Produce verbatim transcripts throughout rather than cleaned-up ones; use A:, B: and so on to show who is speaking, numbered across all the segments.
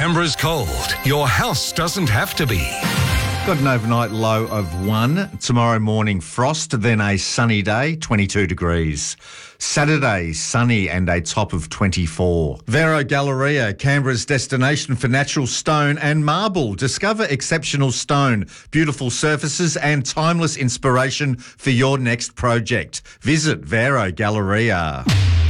A: Canberra's cold. Your house doesn't have to be.
B: Got an overnight low of one. Tomorrow morning, frost, then a sunny day, twenty-two degrees. Saturday, sunny and a top of twenty-four. Vero Galleria, Canberra's destination for natural stone and marble. Discover exceptional stone, beautiful surfaces and timeless inspiration for your next project. Visit Vero Galleria.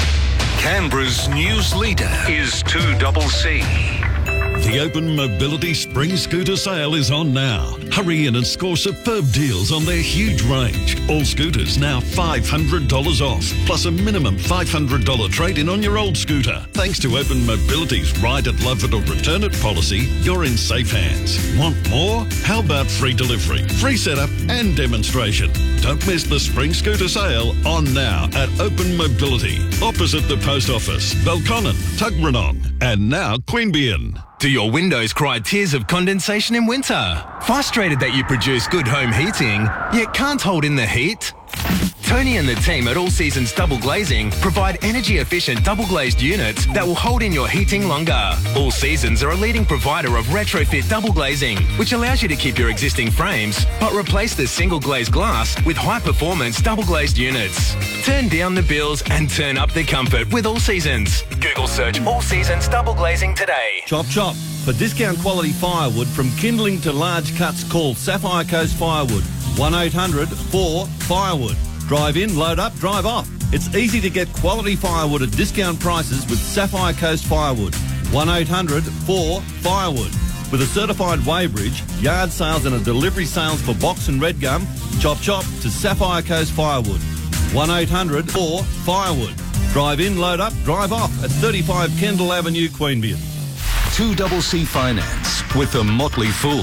A: Canberra's news leader is two C C.
C: The Open Mobility Spring Scooter Sale is on now. Hurry in and score superb deals on their huge range. All scooters now five hundred dollars off, plus a minimum five hundred dollars trade-in on your old scooter. Thanks to Open Mobility's Ride It, Love It or Return It policy, you're in safe hands. Want more? How about free delivery, free setup and demonstration? Don't miss the Spring Scooter Sale on now at Open Mobility, opposite the Post Office, Belconnen, Tuggeranong and now Queanbeyan.
D: Do your windows cry tears of condensation in winter? Frustrated that you produce good home heating, yet can't hold in the heat? Tony and the team at All Seasons Double Glazing provide energy-efficient double-glazed units that will hold in your heating longer. All Seasons are a leading provider of retrofit double glazing, which allows you to keep your existing frames, but replace the single-glazed glass with high-performance double-glazed units. Turn down the bills and turn up the comfort with All Seasons. Google search All Seasons Double Glazing today.
E: Chop chop. For discount quality firewood from kindling to large cuts, call Sapphire Coast Firewood. one eight hundred four firewood. Drive in, load up, drive off. It's easy to get quality firewood at discount prices with Sapphire Coast Firewood. one eight hundred four firewood. With a certified weighbridge, yard sales and a delivery sales for box and red gum, chop chop to Sapphire Coast Firewood. one eight hundred four firewood. Drive in, load up, drive off at thirty-five Kendall Avenue, Queanbeyan.
A: two C C Finance with the Motley Fool.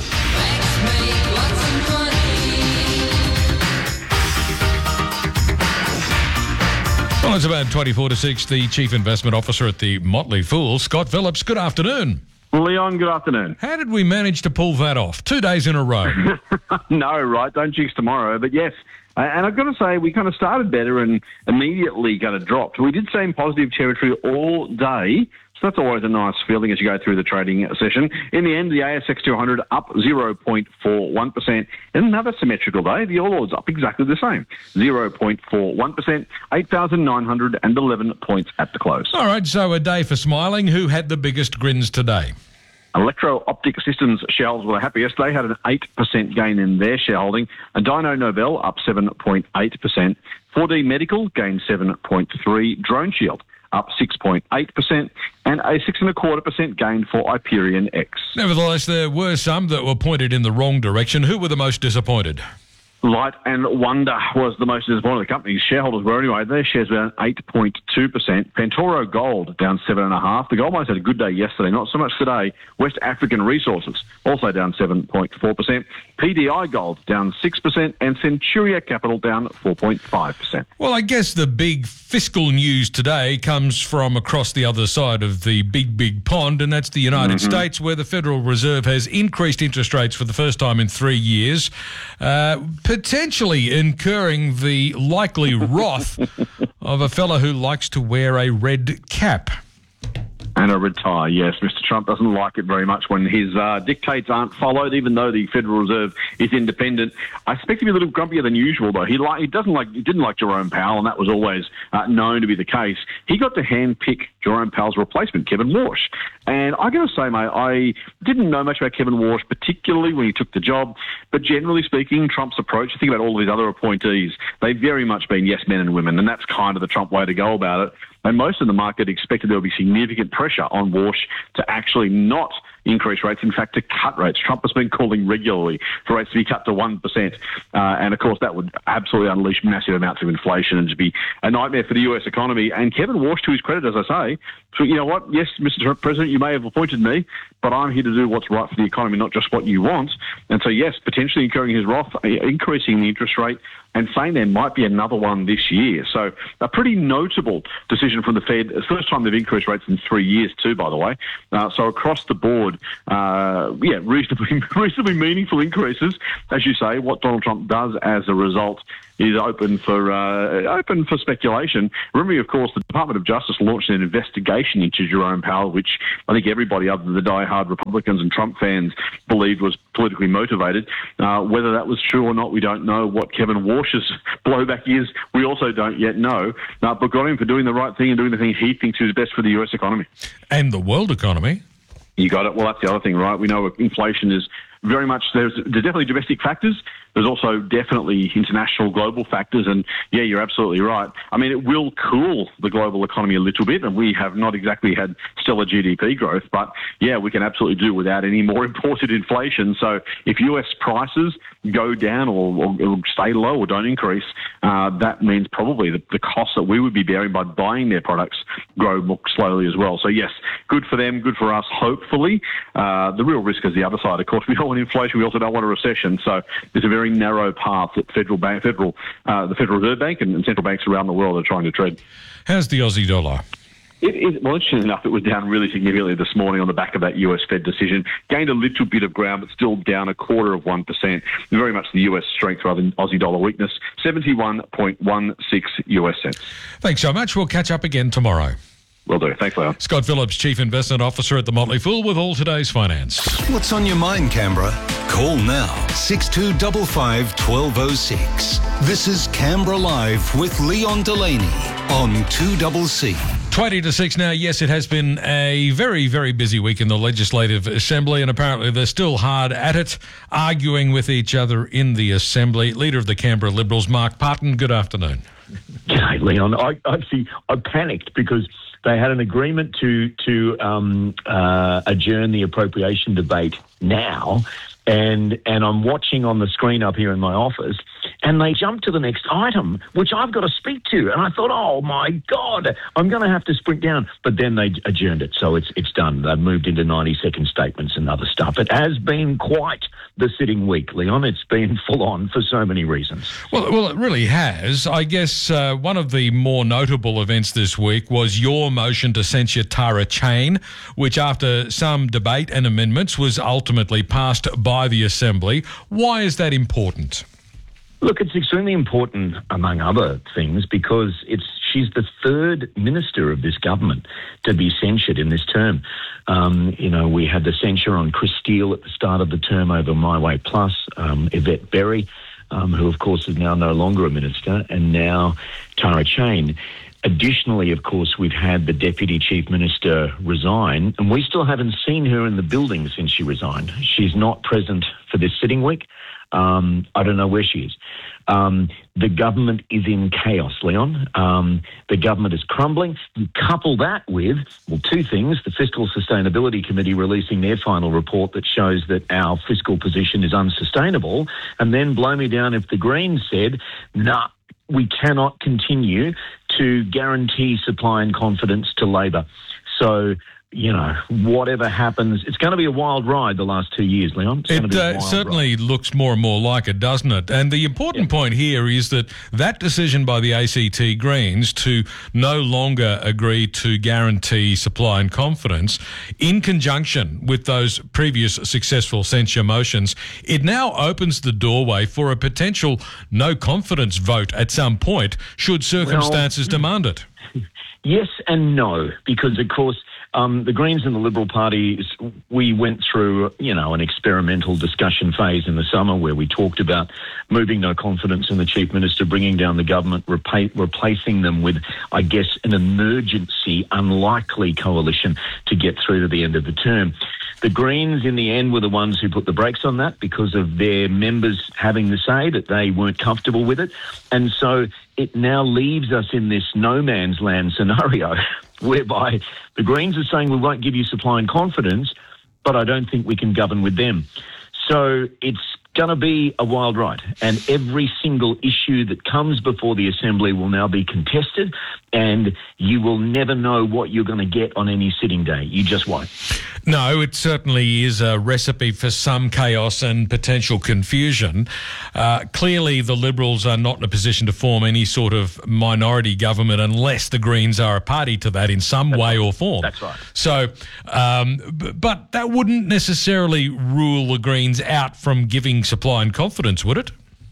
F: Well, it's about twenty-four to six. The Chief Investment Officer at the Motley Fool, Scott Phillips. Good afternoon.
G: Leon, good afternoon.
F: How did we manage to pull that off? Two days in a row.
G: No, right. Don't jinx tomorrow. But yes, uh, and I've got to say, we kind of started better and immediately kind of dropped. We did stay in positive territory all day. So that's always a nice feeling as you go through the trading session. In the end, the A S X two hundred up zero point four one percent. In another symmetrical day, the All Ords up exactly the same, zero point four one percent, eight thousand nine hundred eleven points at the close.
F: All right, so a day for smiling. Who had the biggest grins today?
G: Electro-Optic Systems shareholders were the happiest. They had an eight percent gain in their shareholding. And Dyno Nobel up seven point eight percent. four D Medical gained seven point three percent. Drone Shield up six point eight percent, and a six point five percent gain for Hyperion X.
F: Nevertheless, there were some that were pointed in the wrong direction. Who were the most disappointed?
G: Light and Wonder was the most disappointing of the company's shareholders were anyway. Their shares were down eight point two percent. Pantoro Gold down seven point five percent. The gold miners had a good day yesterday, not so much today. West African Resources also down seven point four percent. P D I Gold down six percent, and Centuria Capital down four point five percent.
F: Well, I guess the big fiscal news today comes from across the other side of the big, big pond, and that's the United mm-hmm. States, where the Federal Reserve has increased interest rates for the first time in three years. Uh, potentially incurring the likely wrath of a fella who likes to wear a red cap.
G: And a red tie, yes. Mister Trump doesn't like it very much when his uh, dictates aren't followed, even though the Federal Reserve is independent. I expect to be a little grumpier than usual, though. He like he doesn't like he didn't like Jerome Powell, and that was always uh, known to be the case. He got to handpick Jerome Powell's replacement, Kevin Warsh. And I got to say, mate, I didn't know much about Kevin Warsh, particularly when he took the job. But generally speaking, Trump's approach, think about all of his other appointees, they've very much been yes men and women, and that's kind of the Trump way to go about it. And most of the market expected there would be significant pressure on Warsh to actually not increase rates, in fact, to cut rates. Trump has been calling regularly for rates to be cut to one percent. Uh, and, of course, that would absolutely unleash massive amounts of inflation and to be a nightmare for the U S economy. And Kevin Warsh, to his credit, as I say, so you know what? Yes, Mister President, you may have appointed me, but I'm here to do what's right for the economy, not just what you want. And so, yes, potentially incurring his wrath, increasing the interest rate, and saying there might be another one this year. So a pretty notable decision from the Fed. It's the first time they've increased rates in three years too, by the way. Uh, so across the board, uh, yeah, reasonably, reasonably meaningful increases. As you say, what Donald Trump does as a result is open for uh, open for speculation. Remember, of course, the Department of Justice launched an investigation into Jerome Powell, which I think everybody other than the die-hard Republicans and Trump fans believed was politically motivated. Uh, whether that was true or not, we don't know. What Kevin Walsh's blowback is, we also don't yet know. Uh, but got him for doing the right thing and doing the thing he thinks is best for the U S economy.
F: And the world economy.
G: You got it. Well, that's the other thing, right? We know inflation is very much, there's, there's definitely domestic factors. There's also definitely international global factors. And yeah, you're absolutely right. I mean, it will cool the global economy a little bit. And we have not exactly had stellar G D P growth. But yeah, we can absolutely do without any more imported inflation. So if U S prices go down or, or, or stay low or don't increase, uh, that means probably the, the costs that we would be bearing by buying their products grow more slowly as well. So yes, good for them, good for us, hopefully. Uh, the real risk is the other side. Of course, we don't want inflation. We also don't want a recession. So there's a very narrow path that federal bank, federal, uh, the Federal Reserve Bank and, and central banks around the world are trying to tread.
F: How's the Aussie dollar?
G: It is, well, interesting enough, it was down really significantly this morning on the back of that U S Fed decision. Gained a little bit of ground, but still down a quarter of one percent. Very much the U S strength rather than Aussie dollar weakness. seventy-one point one six U S cents.
F: Thanks so much. We'll catch up again tomorrow.
G: Will do. Thanks, Leon.
F: Scott Phillips, Chief Investment Officer at the Motley Fool, with all today's finance.
A: What's on your mind, Canberra? Call now, six two five five, one two oh six. This is Canberra Live with Leon Delaney on two C C.
F: twenty to six now. Yes, it has been a very, very busy week in the Legislative Assembly, and apparently they're still hard at it, arguing with each other in the Assembly. Leader of the Canberra Liberals, Mark Parton, good afternoon.
H: G'day, Leon. I actually I panicked because they had an agreement to to um, uh, adjourn the appropriation debate now, and and I'm watching on the screen up here in my office, and they jumped to the next item, which I've got to speak to. And I thought, oh my God, I'm going to have to sprint down. But then they adjourned it, so it's it's done. They've moved into ninety second statements and other stuff. It has been quite the sitting week, Leon. It's been full on for so many reasons.
F: Well, well, it really has. I guess uh, one of the more notable events this week was your motion to censure Tara Cheyne, which after some debate and amendments was ultimately passed by the Assembly. Why is that important?
H: Look, it's extremely important, among other things, because it's she's the third minister of this government to be censured in this term. Um, you know, we had the censure on Chris Steele at the start of the term over My Way Plus, um, Yvette Berry, um, who, of course, is now no longer a minister, and now Tara Cheyne. Additionally, of course, we've had the Deputy Chief Minister resign, and we still haven't seen her in the building since she resigned. She's not present for this sitting week. Um, I don't know where she is. Um, the government is in chaos, Leon. Um, the government is crumbling. You couple that with, well, two things. The Fiscal Sustainability Committee releasing their final report that shows that our fiscal position is unsustainable. And then blow me down if the Greens said, nah, we cannot continue to guarantee supply and confidence to Labor. So, you know, whatever happens, it's going to be a wild ride the last two years, Leon. It's
F: it
H: going to be a
F: uh,
H: wild
F: certainly
H: ride.
F: looks more and more like it, doesn't it? And the important yeah. point here is that that decision by the A C T Greens to no longer agree to guarantee supply and confidence, in conjunction with those previous successful censure motions, it now opens the doorway for a potential no confidence vote at some point, should circumstances well, demand it.
H: Yes and no, because, of course, Um, the Greens and the Liberal Party, we went through, you know, an experimental discussion phase in the summer where we talked about moving no confidence in the Chief Minister, bringing down the government, repa- replacing them with, I guess, an emergency, unlikely coalition to get through to the end of the term. The Greens, in the end, were the ones who put the brakes on that because of their members having to say that they weren't comfortable with it. And so it now leaves us in this no man's land scenario whereby the Greens are saying we won't give you supply and confidence, but I don't think we can govern with them. So it's going to be a wild ride, and every single issue that comes before the Assembly will now be contested, and you will never know what you're going to get on any sitting day. You just won't.
F: No, it certainly is a recipe for some chaos and potential confusion. Uh, clearly, the Liberals are not in a position to form any sort of minority government unless the Greens are a party to that in some
H: That's
F: way
H: right.
F: or form.
H: That's right.
F: So, um, b- but that wouldn't necessarily rule the Greens out from giving supply and confidence, would it?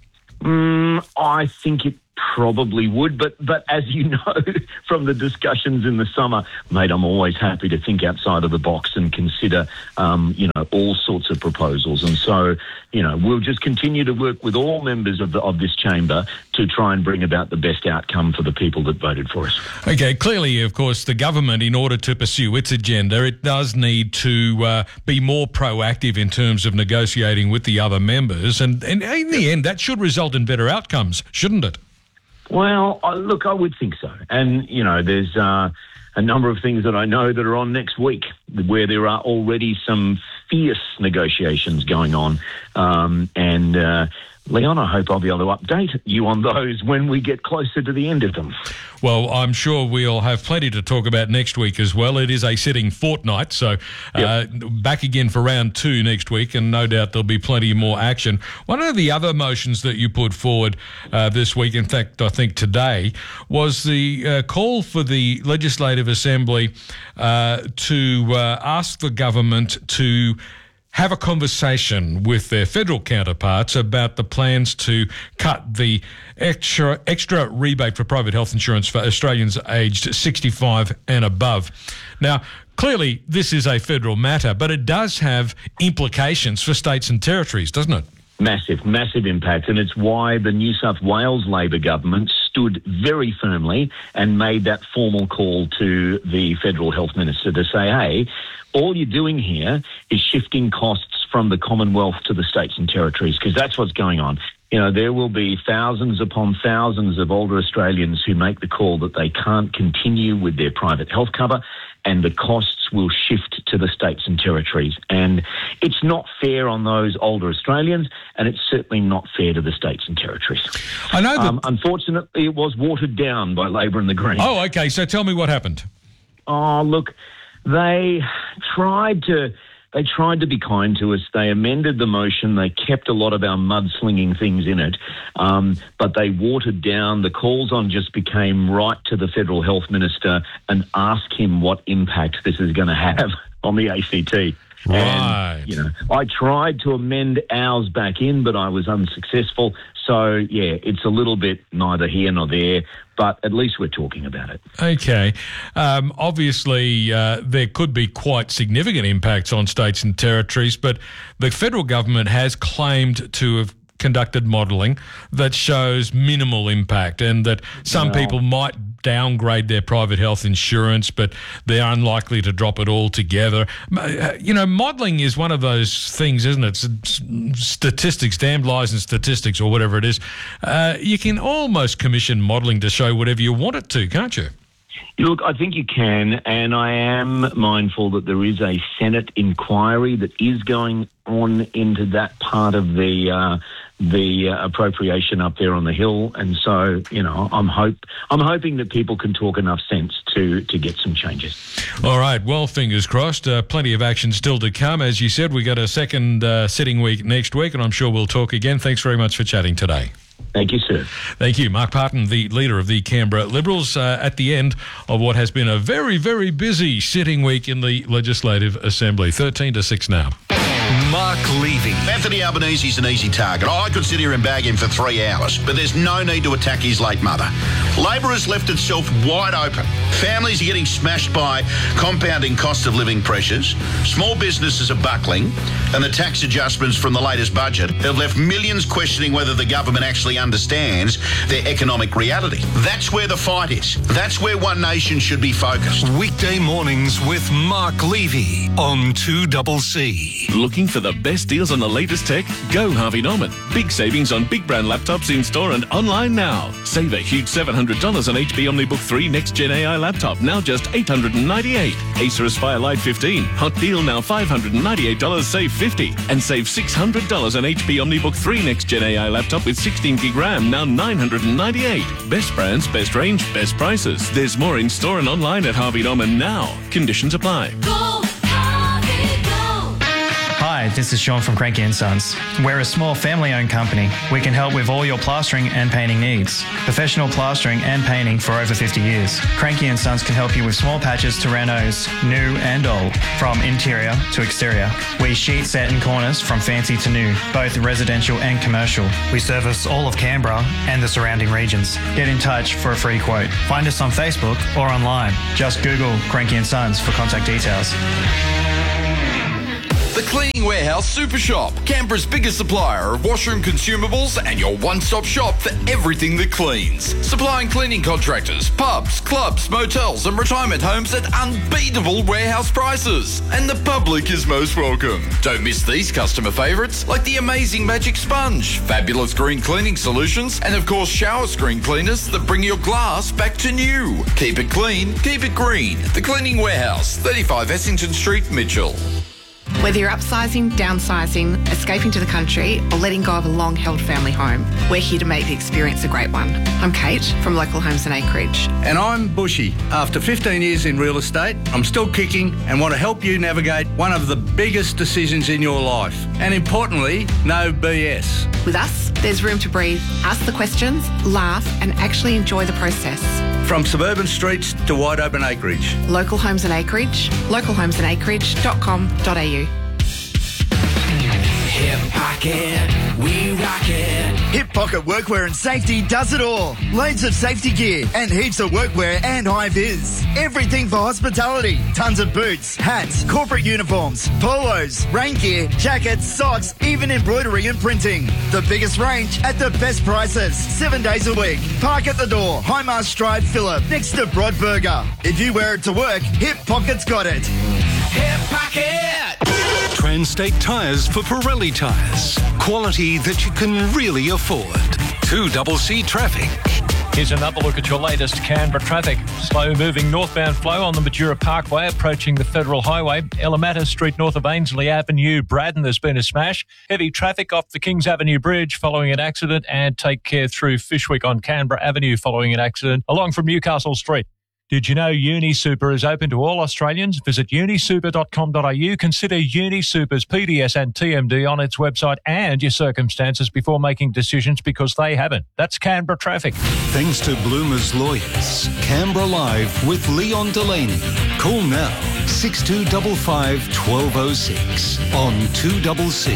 H: Mm, I think it probably would, but but as you know from the discussions in the summer, mate, I'm always happy to think outside of the box and consider, um, you know, all sorts of proposals. And so, you know, we'll just continue to work with all members of the of this chamber to try and bring about the best outcome for the people that voted for us.
F: Okay, clearly, of course, the government, in order to pursue its agenda, it does need to uh, be more proactive in terms of negotiating with the other members. And, and in the end, that should result in better outcomes, shouldn't it?
H: Well, I, look, I would think so. And, you know, there's uh, a number of things that I know that are on next week where there are already some fierce negotiations going on. Um, and, uh, Leon, I hope I'll be able to update you on those when we get closer to the end of them.
F: Well, I'm sure we'll have plenty to talk about next week as well. It is a sitting fortnight, so uh, yep. back again for round two next week, and no doubt there'll be plenty more action. One of the other motions that you put forward uh, this week, in fact, I think today, was the uh, call for the Legislative Assembly uh, to uh, ask the government to have a conversation with their federal counterparts about the plans to cut the extra extra rebate for private health insurance for Australians aged sixty-five and above. Now, clearly, this is a federal matter, but it does have implications for states and territories, doesn't it?
H: Massive, massive impact. And it's why the New South Wales Labor government stood very firmly and made that formal call to the federal health minister to say, hey, all you're doing here is shifting costs from the Commonwealth to the states and territories, because that's what's going on. You know, there will be thousands upon thousands of older Australians who make the call that they can't continue with their private health cover, and the costs will shift to the states and territories. And it's not fair on those older Australians, and it's certainly not fair to the states and territories.
F: I know that...
H: Um, unfortunately, it was watered down by Labor and the Greens.
F: Oh, okay. So tell me what happened.
H: Oh, look, they tried to... They tried to be kind to us. They amended the motion. They kept a lot of our mudslinging things in it, um, but they watered down. The calls on just became right to the federal health minister and ask him what impact this is going to have on the A C T.
F: Right.
H: And, you know, I tried to amend ours back in, but I was unsuccessful. So, yeah, it's a little bit neither here nor there, but at least we're talking about it.
F: Okay. Um, obviously, uh, there could be quite significant impacts on states and territories, but the federal government has claimed to have conducted modelling that shows minimal impact, and that some wow. people might downgrade their private health insurance, but they're unlikely to drop it altogether. You know, modelling is one of those things, isn't it? Statistics, damned lies and statistics, or whatever it is. Uh, you can almost commission modelling to show whatever you want it to, can't you?
H: Look, I think you can, and I am mindful that there is a Senate inquiry that is going on into that part of the uh, the uh, appropriation up there on the Hill, and so you know, I'm hope I'm hoping that people can talk enough sense to to get some changes.
F: All right, well, fingers crossed. Uh, plenty of action still to come, as you said. We got a second uh, sitting week next week, and I'm sure we'll talk again. Thanks very much for chatting today.
H: Thank you, sir.
F: Thank you. Mark Parton, the leader of the Canberra Liberals, uh, at the end of what has been a very, very busy sitting week in the Legislative Assembly. thirteen to six now.
I: Mark Levy.
J: Anthony Albanese's an easy target. I could sit here and bag him for three hours, but there's no need to attack his late mother. Labor has left itself wide open. Families are getting smashed by compounding cost of living pressures. Small businesses are buckling, and the tax adjustments from the latest budget have left millions questioning whether the government actually understands their economic reality. That's where the fight is. That's where One Nation should be focused.
I: Weekday mornings with Mark Levy on two C C.
K: Looking for the best deals on the latest tech? Go Harvey Norman. Big savings on big brand laptops in store and online now. Save a huge seven hundred dollars on H P OmniBook three Next Gen A I laptop, now just eight hundred ninety-eight dollars. Acer Aspire Lite fifteen, hot deal now five hundred ninety-eight dollars, save fifty dollars. And save six hundred dollars on H P OmniBook three Next Gen A I laptop with sixteen gig RAM, now nine hundred ninety-eight dollars. Best brands, best range, best prices. There's more in store and online at Harvey Norman now. Conditions apply.
L: Go, Harvey, go.
M: Hi,
L: Hi, this is Sean from Cranky and Sons. We're a small family-owned company. We can help with all your plastering and painting needs. Professional plastering and painting for over fifty years. Cranky and Sons can help you with small patches to renos, new and old, from interior to exterior. We sheet set in corners from fancy to new, both residential and commercial. We service all of Canberra and the surrounding regions. Get in touch for a free quote. Find us on Facebook or online. Just Google Cranky and Sons for contact details.
M: The Cleaning Warehouse Super Shop, Canberra's biggest supplier of washroom consumables and your one-stop shop for everything that cleans. Supplying cleaning contractors, pubs, clubs, motels and retirement homes at unbeatable warehouse prices. And the public is most welcome. Don't miss these customer favourites like the amazing Magic Sponge, fabulous green cleaning solutions and of course shower screen cleaners that bring your glass back to new. Keep it clean, keep it green. The Cleaning Warehouse, thirty-five Essington Street, Mitchell.
N: Whether you're upsizing, downsizing, escaping to the country, or letting go of a long-held family home, we're here to make the experience a great one. I'm Kate from Local Homes and Acreage.
O: And I'm Bushy. After fifteen years in real estate, I'm still kicking and want to help you navigate one of the biggest decisions in your life. And importantly, no B S.
N: With us, there's room to breathe, ask the questions, laugh, and actually enjoy the process.
O: From suburban streets to wide open acreage.
N: Local Homes and Acreage, local homes and acreage dot com dot a u.
P: Hip Pocket, we rock it. Hip Pocket Workwear and Safety does it all. Loads of safety gear and heaps of workwear and high-vis. Everything for hospitality. Tons of boots, hats, corporate uniforms, polos, rain gear, jackets, socks, even embroidery and printing. The biggest range at the best prices. Seven days a week. Park at the door. Highmast Drive, Phillip, next to Broadburger. If you wear it to work, Hip Pocket's got it.
I: Hip Pocket! Transtate tyres for Pirelli tyres. Quality that you can really afford. two C C traffic.
Q: Here's another look at your latest Canberra traffic. Slow-moving northbound flow on the Majura Parkway approaching the Federal Highway. Ellamatta Street north of Ainsley Avenue, Braddon, there's been a smash. Heavy traffic off the Kings Avenue Bridge following an accident, and take care through Fishwick on Canberra Avenue following an accident along from Newcastle Street. Did you know UniSuper is open to all Australians? Visit unisuper dot com dot a u. Consider UniSuper's P D S and T M D on its website and your circumstances before making decisions, because they haven't. That's Canberra traffic.
A: Thanks to Bloomer's Lawyers. Canberra Live with Leon Delaney. Call now six two five five, one two oh six on two C C.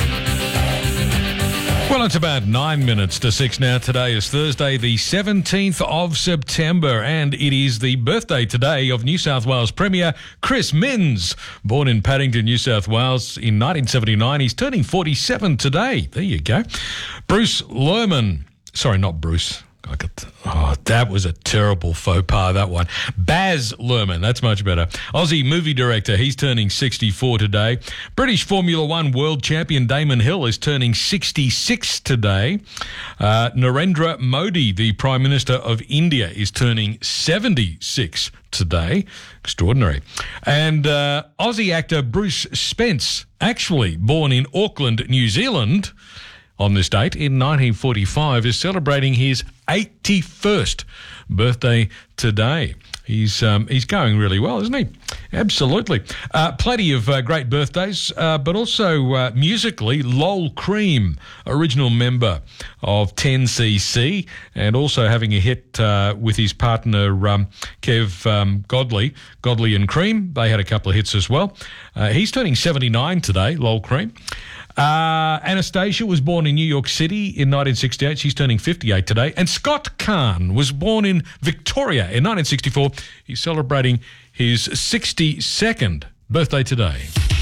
F: Well, it's about nine minutes to six now. Today is Thursday, the seventeenth of September, and it is the birthday today of New South Wales Premier Chris Minns. Born in Paddington, New South Wales in nineteen seventy-nine. He's turning forty-seven today. There you go. Bruce Lerman. Sorry, not Bruce. I got the, oh, that was a terrible faux pas, that one. Baz Luhrmann, that's much better. Aussie movie director, he's turning sixty-four today. British Formula One world champion Damon Hill is turning sixty-six today. Uh, Narendra Modi, the Prime Minister of India, is turning seventy-six today. Extraordinary. And uh, Aussie actor Bruce Spence, actually born in Auckland, New Zealand, on this date in nineteen forty-five, is celebrating his eighty-first birthday today. He's um, he's going really well, isn't he? Absolutely. Uh, plenty of uh, great birthdays, uh, but also uh, musically, Lol Cream, original member of ten C C, and also having a hit uh, with his partner um, Kev um, Godley, Godley and Cream. They had a couple of hits as well. Uh, he's turning seventy-nine today, Lol Cream. Uh, Anastasia was born in New York City in nineteen sixty-eight. She's turning fifty-eight today. And Scott Kahn was born in Victoria in nineteen sixty-four. He's celebrating his sixty-second birthday today.